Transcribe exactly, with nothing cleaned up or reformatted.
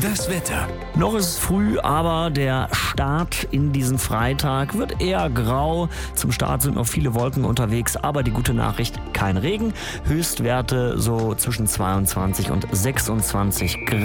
Das Wetter. Noch ist es früh, aber der Start in diesen Freitag wird eher grau. Zum Start sind noch viele Wolken unterwegs, aber die gute Nachricht, kein Regen. Höchstwerte so zwischen zweiundzwanzig und sechsundzwanzig Grad.